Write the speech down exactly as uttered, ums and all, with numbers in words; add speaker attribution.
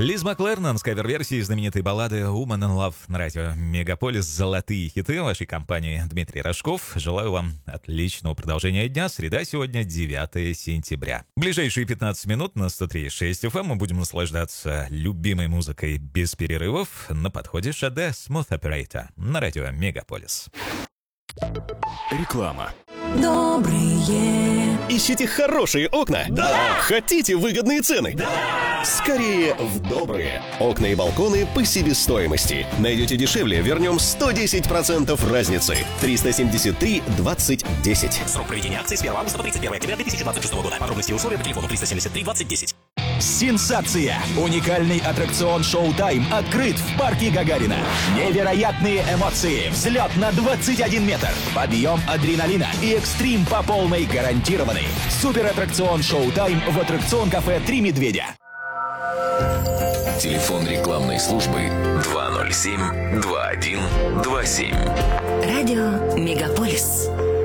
Speaker 1: Лиз Маклернон с кавер-версией знаменитой баллады «Woman in Love» на радио «Мегаполис». Золотые хиты вашей компании Дмитрий Рожков. Желаю вам отличного продолжения дня. Среда сегодня, девятое сентября. В ближайшие пятнадцать минут на сто три и шесть эф эм мы будем наслаждаться любимой музыкой без перерывов. На подходе Шаде «Smooth Operator» на радио «Мегаполис».
Speaker 2: Реклама.
Speaker 3: Добрые.
Speaker 4: Ищите хорошие окна?
Speaker 3: Да!
Speaker 4: Хотите выгодные цены?
Speaker 3: Да!
Speaker 4: Скорее в добрые. Окна и балконы по себестоимости. Найдете дешевле, вернем сто десять процентов разницы. триста семьдесят три двадцать десять.
Speaker 5: Срок проведения акции с первого августа по тридцать первое октября две тысячи двадцать шестого года. Подробности и условия по телефону триста семьдесят три двадцать десять.
Speaker 2: Сенсация! Уникальный аттракцион «Шоу-тайм» открыт в парке Гагарина. Невероятные эмоции, взлет на двадцать один метр, подъем адреналина и экстрим по полной гарантированы. Супер-аттракцион «Шоу-тайм» в аттракцион-кафе «Три медведя».
Speaker 6: Телефон рекламной службы два ноль семь два один два семь.
Speaker 3: Радио «Мегаполис».